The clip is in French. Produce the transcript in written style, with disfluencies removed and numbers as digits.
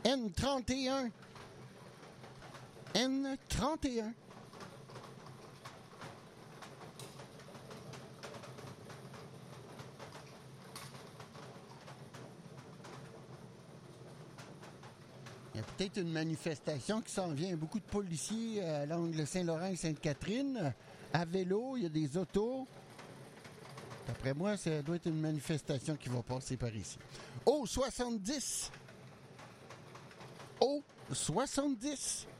N31. N31. Il y a peut-être une manifestation qui s'en vient. Beaucoup de policiers à l'angle Saint-Laurent et Sainte-Catherine. À vélo, il y a des autos. D'après moi, ça doit être une manifestation qui va passer par ici. Oh, 70! Oh, 70!